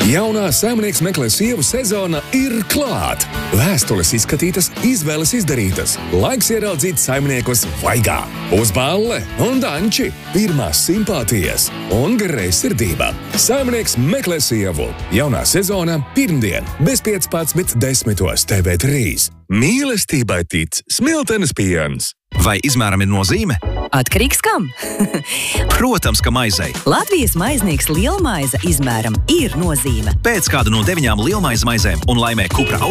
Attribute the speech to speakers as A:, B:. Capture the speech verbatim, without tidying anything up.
A: Jaunā Saimnieks meklē sievu sezona ir klāt. Vēstules izskatītas, izvēles izdarītas. Laiks ieraudzīt saimniekus vaigā. Uzballe un danči, pirmās simpātijas un greizsirdība. Saimnieks meklē sievu. Jaunā sezona pirmdien, bez piecpadsmit desmitos T V trīs. Mīlestībai tic Smiltenes piens.
B: Vai izmēram ir nozīme?
C: Atkarīgs kam?
B: Protams, ka maizei.
C: Latvijas maiznieks lielmaize izmēram ir nozīme.
B: Pēc kādu no deviņām lielmaize maizēm un laimē Kupra